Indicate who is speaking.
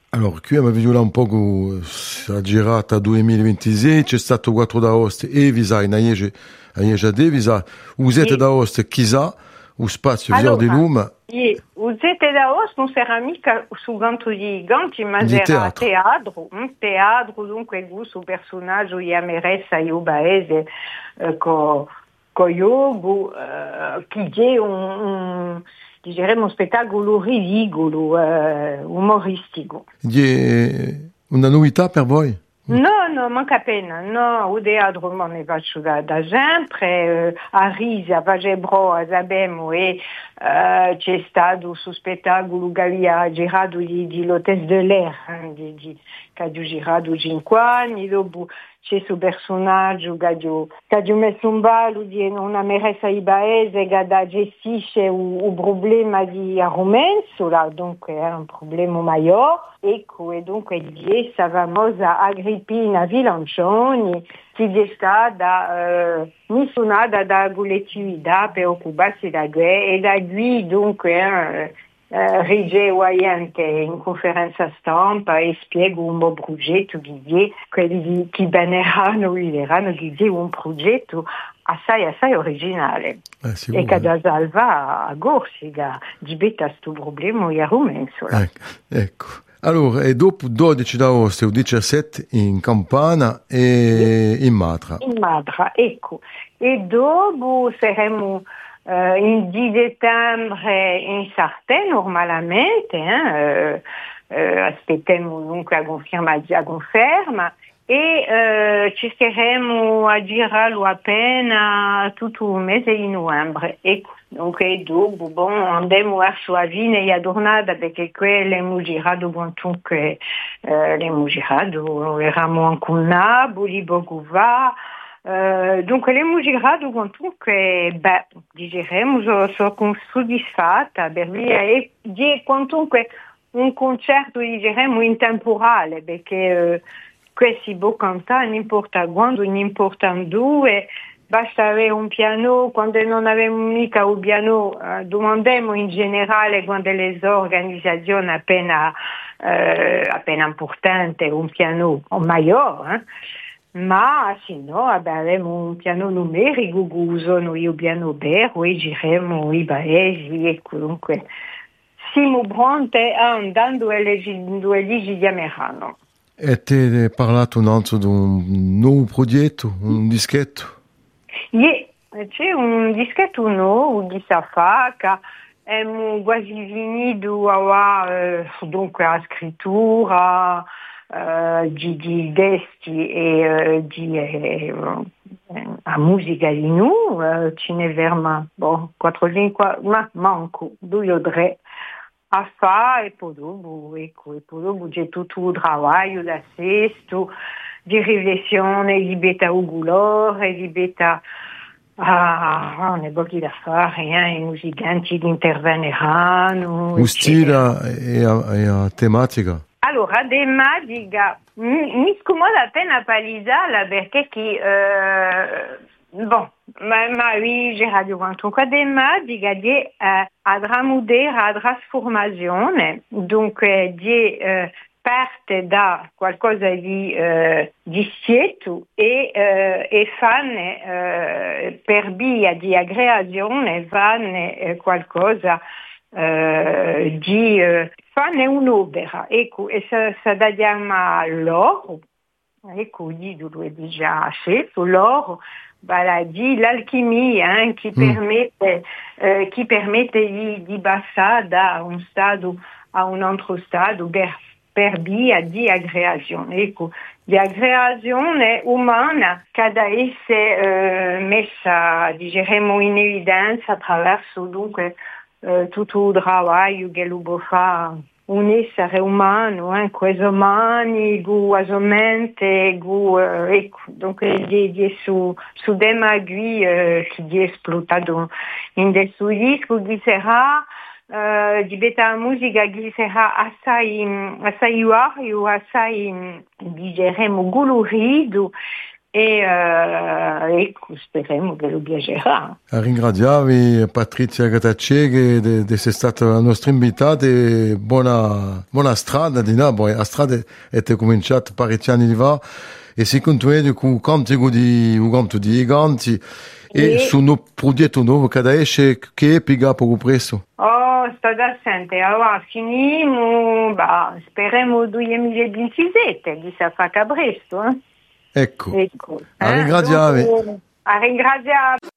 Speaker 1: Allora, qui abbiamo visto un po' la girata 2026, c'è stato 4 d'agosto e Visa in Aiege de Visa, usate
Speaker 2: Sì.
Speaker 1: d'agosto chissà, o spazio via di
Speaker 2: Allora,
Speaker 1: lume
Speaker 2: usate da os non sarà mica su ganto di ganti, ma
Speaker 1: di
Speaker 2: sarà
Speaker 1: teatro.
Speaker 2: teatro, teatro dunque su personaggio io meressa io baese co io chi è diremo un spettacolo ridicolo, umoristico.
Speaker 1: Una novità per voi?
Speaker 2: No, no, manca appena. No, o teatro non ne faccio da sempre. A Risa, Vagebro, a Zabemo e c'è stato su spettacolo che aveva girato di l'Hôtesse de l'Air, che ha girato 5 anni, dopo c'è su personaggio che ha messo un ballo di una meressa ibaese che gestisce il problema di Rumenzola, dunque è un problema maggiore. Ecco, e dunque di essa famosa Agrippina Vilancioni che è stata missionata da collettività per occuparsi da guerra e da lui dunque Rigge Wayante in conferenza stampa e spiego un po' progetto che quelli che beneranno che è un progetto assai originale e che da salva a Gorsiga di betta sto problema a Rumenzola.
Speaker 1: Ecco. Allora, e dopo 12 d'agosto e 17 in Campana e in Matra.
Speaker 2: In Madra, ecco. E dopo saremo in 10 settembre in Sartè normalmente, aspettiamo dunque a conferma e ci saremo a girarlo appena tutto il mese di novembre. Ecco, dunque dopo andiamo verso la fine della giornata perché quelle abbiamo girato dunque abbiamo girato, eravamo anche a Napoli, Bogova. Dunque abbiamo girato con dunque, diremo, sono soddisfatta per via e di quantunque un concerto diremo intemporale perché si può cantare non importa quando, non importa dove, basta avere un piano, quando non abbiamo mica un piano domandiamo in generale quando le organizzazioni appena importante un piano maggiore, ma se no avremo un piano numerico che usano il piano vero e gireremo i paesi e comunque siamo pronti andando due ligi di Americano.
Speaker 1: E te parlato di un nuovo progetto, un dischetto?
Speaker 2: C'è un dischetto nuovo di Safa che abbiamo quasi finito dunque la scrittura di testi e a musica di noi, ce ne verrà 4-5, ma manco 2 o 3 a fare e poi dopo c'è tutto il lavoro da sesto di riflessione, di beta ugulore, di beta non è pochi da fare, i musicanti interverranno.
Speaker 1: Un stile e a tematica?
Speaker 2: Allora, tematica, mi scomoda appena palisarla perché ma oui, j'ai radio quanto tematica di a trasformazione, dunque di parte da qualcosa di sieto e fanno per via di aggregazione fanno qualcosa fanno un'opera, ecco, e se da chiamare l'oro, ecco, di dove già scelto l'oro, di l'alchimia che permette di passare da un stato a un altro stato per via di aggregazione. Ecco, di aggregazione umana che deve essere messa, diremo, in evidenza attraverso dunque tutto il lavoro che lo può fare un essere umano, questo mani, la mente, ecco, dunque di su tema qui che è esplotato in questo disco che sarà di beta musica che sarà assai vario, assai diremo colorido ecco, speriamo che lo piacerà.
Speaker 1: Ringraziavi Patrizia Gatacce di essere stata la nostra invitata e buona strada di là. La strada è cominciata parecchi anni fa e si continua con un cantico di giganti e su un progetto nuovo che esce che è più poco presto.
Speaker 2: Oh, state assente, allora finimo, speriamo 2027, chissà fa presto.
Speaker 1: Ecco.
Speaker 2: A ringraziare.